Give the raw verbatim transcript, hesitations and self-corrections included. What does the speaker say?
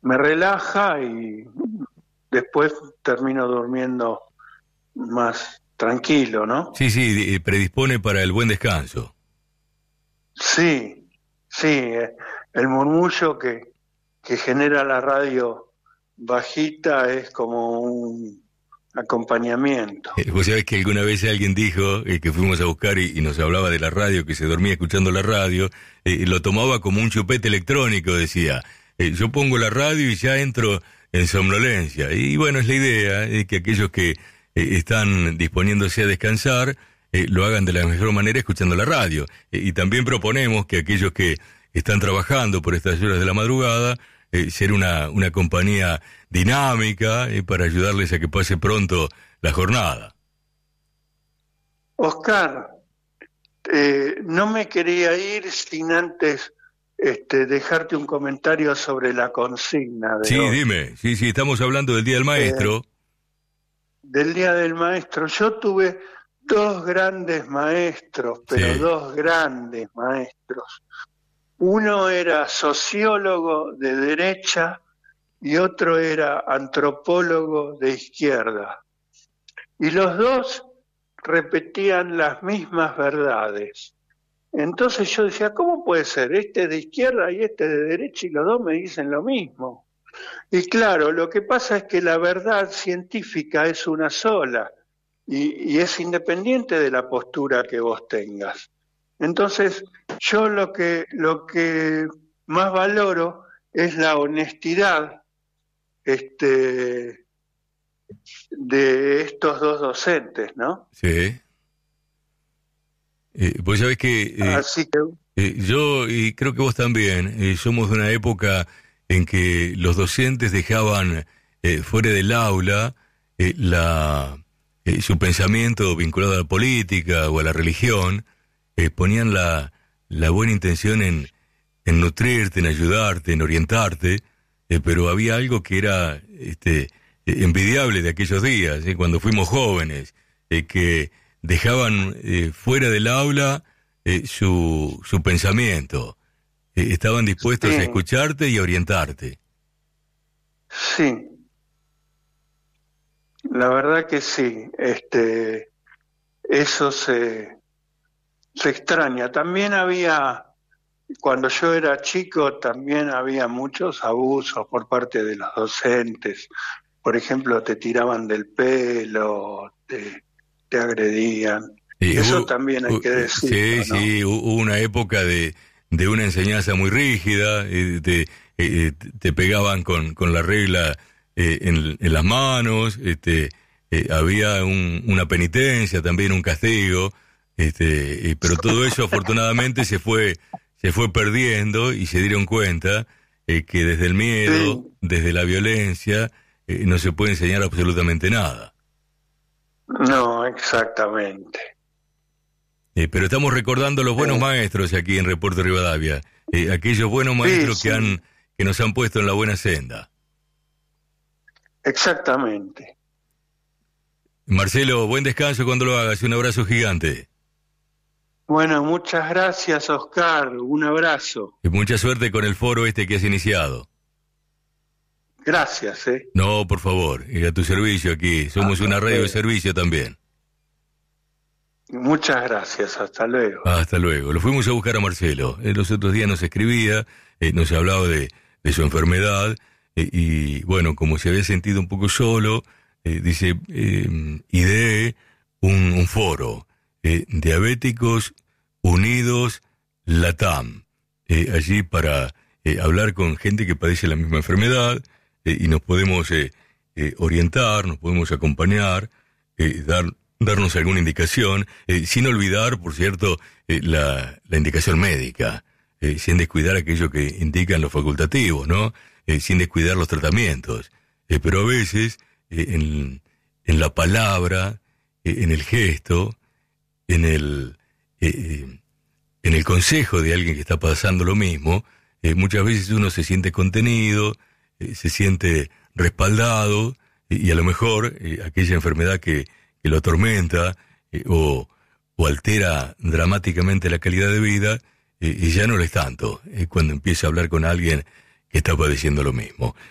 me relaja y después termino durmiendo más tranquilo, ¿no? Sí, sí, predispone para el buen descanso. Sí, sí, eh, el murmullo que, que genera la radio bajita es como un acompañamiento. Eh, Vos sabés que alguna vez alguien dijo eh, que fuimos a buscar y, y nos hablaba de la radio, que se dormía escuchando la radio, eh, lo tomaba como un chupete electrónico, decía. Eh, yo pongo la radio y ya entro en somnolencia. Y bueno, es la idea, eh, que aquellos que eh, están disponiéndose a descansar, eh, lo hagan de la mejor manera escuchando la radio. Eh, y también proponemos que aquellos que están trabajando por estas horas de la madrugada, eh, ser una, una compañía dinámica eh, para ayudarles a que pase pronto la jornada. Oscar, eh, no me quería ir sin antes este, dejarte un comentario sobre la consigna de Sí, hoy. dime, sí, sí, estamos hablando del Día del Maestro. Eh, del Día del Maestro. Yo tuve dos grandes maestros, pero Sí. dos grandes maestros. Uno era sociólogo de derecha y otro era antropólogo de izquierda. Y los dos repetían las mismas verdades. Entonces yo decía, ¿cómo puede ser? Este de izquierda y este de derecha y los dos me dicen lo mismo. Y claro, lo que pasa es que la verdad científica es una sola y, y es independiente de la postura que vos tengas. Entonces, yo lo que, lo que más valoro es la honestidad este, de estos dos docentes, ¿no? Sí. Eh, pues sabés que eh, Así que eh, yo, y creo que vos también, eh, somos de una época en que los docentes dejaban eh, fuera del aula eh, la, eh, su pensamiento vinculado a la política o a la religión, eh, ponían la, la buena intención en, en nutrirte, en ayudarte, en orientarte, eh, pero había algo que era este, eh, envidiable de aquellos días, eh, cuando fuimos jóvenes, eh, que dejaban eh, fuera del aula eh, su, su pensamiento, eh, estaban dispuestos sí, a escucharte y a orientarte. sí, la verdad que sí, este, eso se, se extraña. También había, cuando yo era chico, también había muchos abusos por parte de los docentes. Por ejemplo, te tiraban del pelo, te, te agredían. Eh, Eso hubo- también hay hu- que decirlo, sí, ¿no? sí, hu- hubo una época de, de una enseñanza muy rígida, eh, te, eh, te pegaban con, con la regla eh, en, en las manos, este, eh, había un- una penitencia, también un castigo, este, eh, pero todo eso afortunadamente se fue, se fue perdiendo y se dieron cuenta eh, que desde el miedo, Sí, desde la violencia, eh, no se puede enseñar absolutamente nada. no, exactamente. Eh, pero estamos recordando los buenos Eh, maestros aquí en Reporte Rivadavia, eh, aquellos buenos sí, maestros que sí, han que nos han puesto en la buena senda. exactamente. Marcelo, buen descanso cuando lo hagas, un abrazo gigante. Bueno, muchas gracias, Oscar. Un abrazo. Y mucha suerte con el foro este que has iniciado. Gracias, ¿eh? No, por favor, y a tu servicio aquí, somos Hasta una radio de luego. servicio también. Muchas gracias. Hasta luego. Hasta luego. Lo fuimos a buscar a Marcelo. Eh, los otros días nos escribía, eh, nos hablaba de, de su enfermedad, eh, y bueno, como se había sentido un poco solo, eh, dice, eh, ideé un, un foro, eh, Diabéticos Unidos Latam, eh, allí para eh, hablar con gente que padece la misma enfermedad, eh, y nos podemos eh, eh, orientar, nos podemos acompañar, eh, dar darnos alguna indicación, eh, sin olvidar, por cierto, eh, la, la indicación médica, eh, sin descuidar aquello que indican los facultativos, ¿no? Eh, sin descuidar los tratamientos. Eh, pero a veces, eh, en, en la palabra, eh, en el gesto, en el, eh, en el consejo de alguien que está pasando lo mismo, eh, muchas veces uno se siente contenido, eh, se siente respaldado, y, y a lo mejor eh, aquella enfermedad que que lo atormenta eh, o, o altera dramáticamente la calidad de vida, eh, y ya no lo es tanto, eh, cuando empieza a hablar con alguien que está padeciendo lo mismo.